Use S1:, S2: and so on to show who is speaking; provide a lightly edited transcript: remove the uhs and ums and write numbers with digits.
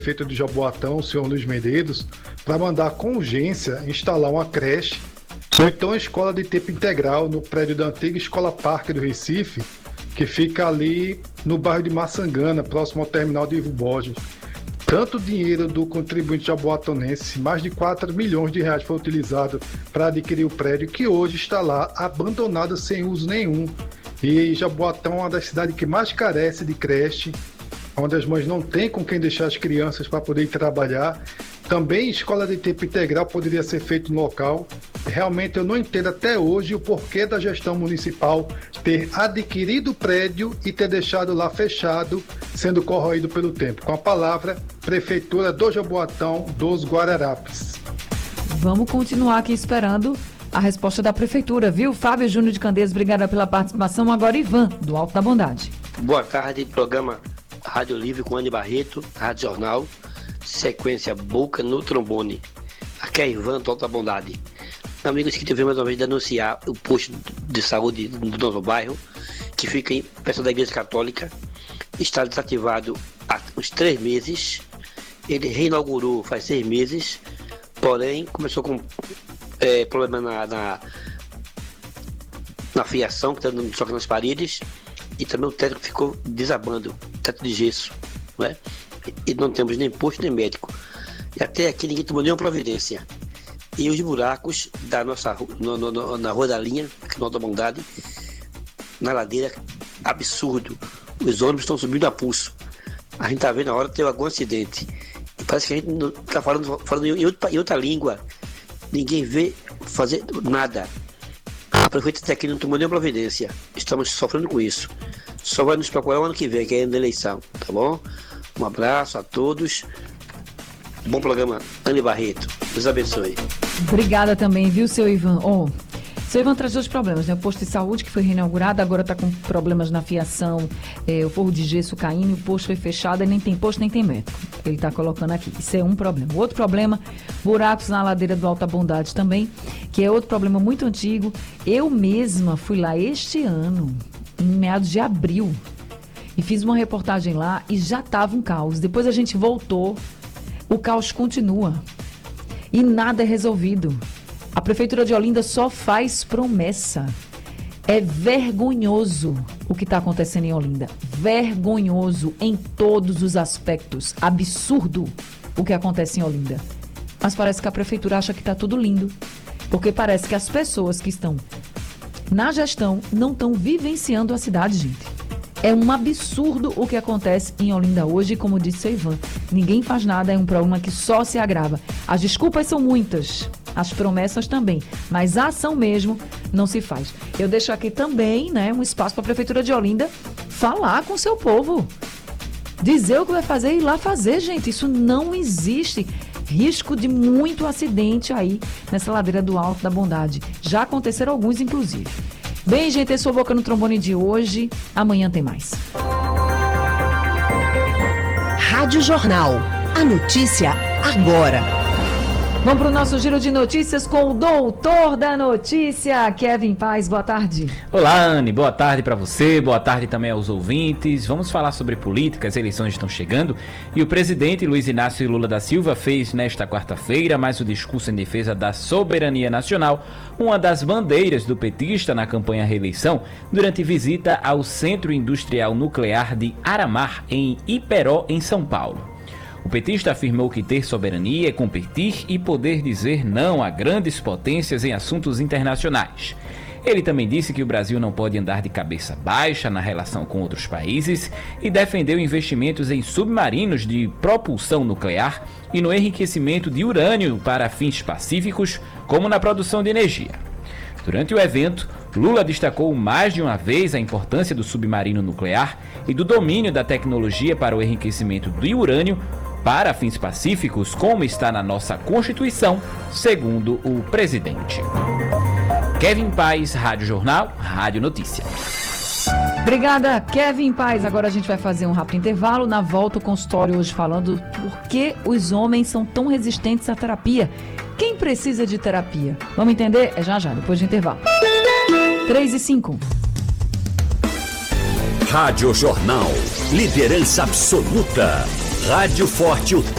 S1: prefeito de Jaboatão, o senhor Luiz Medeiros, para mandar com urgência instalar uma creche ou então uma escola de tempo integral no prédio da antiga Escola Parque do Recife, que fica ali no bairro de Maçangana, próximo ao terminal de Ivo Borges. Tanto dinheiro do contribuinte jaboatonense, mais de 4 milhões de reais foi utilizado para adquirir o prédio, que hoje está lá abandonado sem uso nenhum. E Jaboatão é uma das cidades que mais carece de creche, onde as mães não têm com quem deixar as crianças para poder ir trabalhar. Também escola de tempo integral poderia ser feito no local. Realmente eu não entendo até hoje o porquê da gestão municipal ter adquirido o prédio e ter deixado lá fechado, sendo corroído pelo tempo. Com a palavra, Prefeitura do Jaboatão dos Guararapes.
S2: Vamos continuar aqui esperando a resposta da Prefeitura, viu? Fábio Júnior de Candeias, obrigada pela participação. Agora Ivan, do Alto da Bondade.
S3: Boa tarde, programa Rádio Livre com Anny Barreto, Rádio Jornal, sequência Boca no Trombone. Aqui é Ivan, do Alto da Bondade. Amigos, que tivemos mais uma vez denunciar o posto de saúde do nosso bairro, que fica perto da Igreja Católica, está desativado há uns 3 meses. Ele reinaugurou faz 6 meses, porém começou com problema na fiação, que está dando choque nas paredes, e também o teto ficou desabando, teto de gesso, não é? E não temos nem posto nem médico. E até aqui ninguém tomou nenhuma providência. E os buracos da nossa na Rua da Linha, aqui no Alto da Bondade, na ladeira, absurdo. Os ônibus estão subindo a pulso. A gente está vendo a hora de ter algum acidente. E parece que a gente está falando em outra língua. Ninguém vê fazer nada. A prefeita até aqui não tomou nenhuma providência. Estamos sofrendo com isso. Só vai nos procurar o ano que vem, que é a eleição, tá bom? Um abraço a todos. Bom programa, Anny Barreto. Deus abençoe.
S2: Obrigada também, viu, seu Ivan? Seu Ivan traz 2 problemas, né? O posto de saúde, que foi reinaugurado, agora está com problemas na fiação, o forro de gesso caindo, o posto foi fechado, nem tem posto, nem tem médico. Ele está colocando aqui. Isso é um problema. Outro problema, buracos na ladeira do Alto da Bondade também, que é outro problema muito antigo. Eu mesma fui lá este ano, em meados de abril, e fiz uma reportagem lá e já estava um caos. Depois a gente voltou, o caos continua e nada é resolvido. A Prefeitura de Olinda só faz promessa. É vergonhoso o que está acontecendo em Olinda. Vergonhoso em todos os aspectos. Absurdo o que acontece em Olinda. Mas parece que a Prefeitura acha que está tudo lindo. Porque parece que as pessoas que estão na gestão não estão vivenciando a cidade, gente. É um absurdo o que acontece em Olinda hoje, como disse o Ivan. Ninguém faz nada, é um problema que só se agrava. As desculpas são muitas, as promessas também, mas a ação mesmo não se faz. Eu deixo aqui também, né, um espaço para a Prefeitura de Olinda falar com o seu povo. Dizer o que vai fazer e ir lá fazer, gente. Isso não existe. Risco de muito acidente aí nessa ladeira do Alto da Bondade. Já aconteceram alguns, inclusive. Bem, gente, esse foi o Boca no Trombone de hoje. Amanhã tem mais.
S4: Rádio Jornal. A notícia agora.
S2: Vamos para o nosso giro de notícias com o doutor da notícia, Kevin Paz. Boa tarde.
S5: Olá, Anny. Boa tarde para você. Boa tarde também aos ouvintes. Vamos falar sobre política. As eleições estão chegando e o presidente Luiz Inácio Lula da Silva fez nesta quarta-feira mais um discurso em defesa da soberania nacional, uma das bandeiras do petista na campanha à reeleição, durante visita ao Centro Industrial Nuclear de Aramar, em Iperó, em São Paulo. O petista afirmou que ter soberania é competir e poder dizer não a grandes potências em assuntos internacionais. Ele também disse que o Brasil não pode andar de cabeça baixa na relação com outros países e defendeu investimentos em submarinos de propulsão nuclear e no enriquecimento de urânio para fins pacíficos, como na produção de energia. Durante o evento, Lula destacou mais de uma vez a importância do submarino nuclear e do domínio da tecnologia para o enriquecimento de urânio para fins pacíficos, como está na nossa Constituição, segundo o presidente. Kevin Paz, Rádio Jornal, Rádio Notícia.
S2: Obrigada, Kevin Paz. Agora a gente vai fazer um rápido intervalo. Na volta, o consultório hoje falando por que os homens são tão resistentes à terapia. Quem precisa de terapia? Vamos entender? É já, depois do intervalo. 3:05.
S6: Rádio Jornal. Liderança absoluta. Rádio Forte o